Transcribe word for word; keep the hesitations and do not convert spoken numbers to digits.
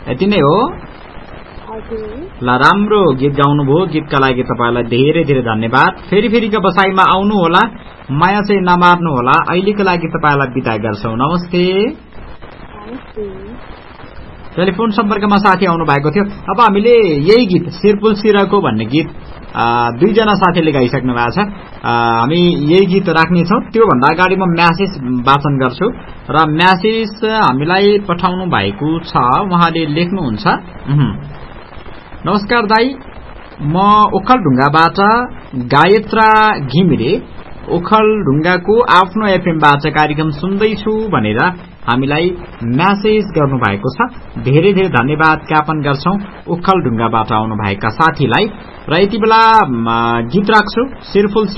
यति नै हो? ल राम्रो गीत गाउनुभयो, गीतका लागि तपाईलाई धेरै धेरै धन्यवाद। फेरि फेरिको बसाइमा आउनु होला, माया चाहिँ नमार्नु होला। अहिलेको लागि तपाईलाई बिदा गर्छौ, नमस्ते। टेलिफोन सम्पर्कमा साथी आउनु भएको थियो। अब हामीले यही गीत शिरपुल सिरको भन्ने गीत दुईजना साथीले गाइसक्नु भएको छ, हामी यही गीत राख्नेछौँ। त्योभन्दा अगाडि म म्यासेज वाचन गर्छु र म्यासेज हामीलाई पठाउनु भएको छ। उहाँले लेख्नुहुन्छ, नमस्कार दाई, म ओखलढुङ्गाबाट गायत्रा घिमिरे ओखलढुङ्गाको आफ्नो एफएमबाट कार्यक्रम सुन्दैछु भनेर हामीलाई म्यासेज गर्नु भएको छ। धेरै धेरै धन्यवाद ज्ञापन गर्छौं ओखलढुङ्गाबाट आउनु भएका साथीलाई। र यति बेला गीत राख्छु शिरपुल